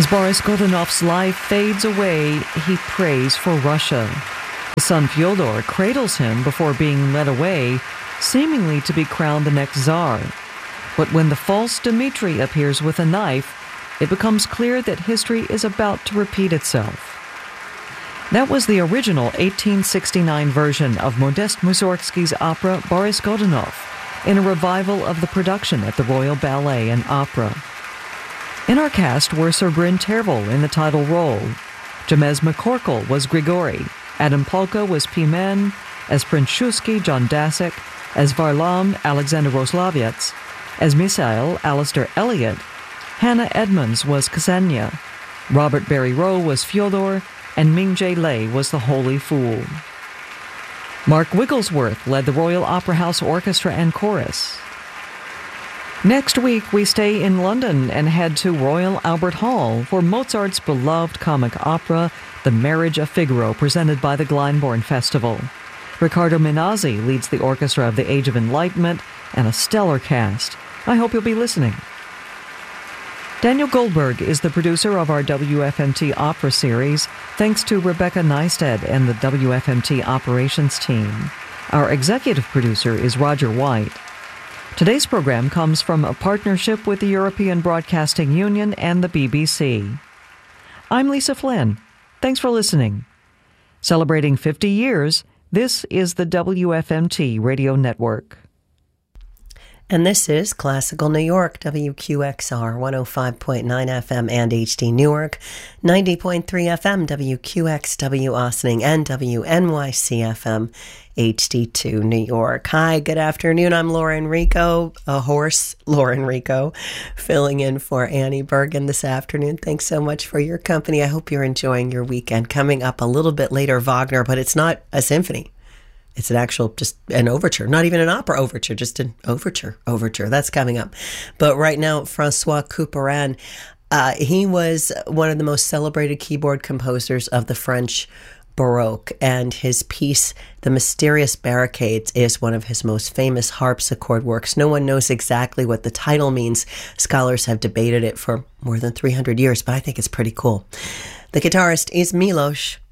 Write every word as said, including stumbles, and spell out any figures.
As Boris Godunov's life fades away, he prays for Russia. His son Fyodor cradles him before being led away, seemingly to be crowned the next Tsar. But when the false Dmitri appears with a knife, it becomes clear that history is about to repeat itself. That was the original eighteen sixty-nine version of Modest Mussorgsky's opera Boris Godunov, in a revival of the production at the Royal Ballet and Opera. In our cast were Sir Bryn Tervel in the title role. Jamez McCorkle was Grigory. Adam Polka was Pimen. As Prince Shusky, John Dasik. As Varlam, Alexander Rosloviets. As Misael, Alistair Elliott. Hannah Edmonds was Ksenia. Robert Barry Rowe was Fyodor. And Ming J. Lei was the Holy Fool. Mark Wigglesworth led the Royal Opera House Orchestra and Chorus. Next week, we stay in London and head to Royal Albert Hall for Mozart's beloved comic opera, The Marriage of Figaro, presented by the Glyndebourne Festival. Riccardo Minazzi leads the orchestra of the Age of Enlightenment and a stellar cast. I hope you'll be listening. Daniel Goldberg is the producer of our W F M T Opera series, thanks to Rebecca Neisted and the W F M T operations team. Our executive producer is Roger White. Today's program comes from a partnership with the European Broadcasting Union and the B B C. I'm Lisa Flynn. Thanks for listening. Celebrating fifty years, this is the W F M T Radio Network. And this is Classical New York, W Q X R, one oh five point nine F M and H D Newark, ninety point three F M, W Q X W Austining, and W N Y C F M, H D two New York. Hi, good afternoon. I'm Laura Enrico, a horse, Laura Enrico, filling in for Annie Bergen this afternoon. Thanks so much for your company. I hope you're enjoying your weekend. Coming up a little bit later, Wagner, but it's not a symphony. It's an actual, just an overture, not even an opera overture, just an overture, overture. That's coming up. But right now, Francois Couperin, uh, he was one of the most celebrated keyboard composers of the French Baroque, and his piece, The Mysterious Barricades, is one of his most famous harpsichord works. No one knows exactly what the title means. Scholars have debated it for more than three hundred years, but I think it's pretty cool. The guitarist is Milos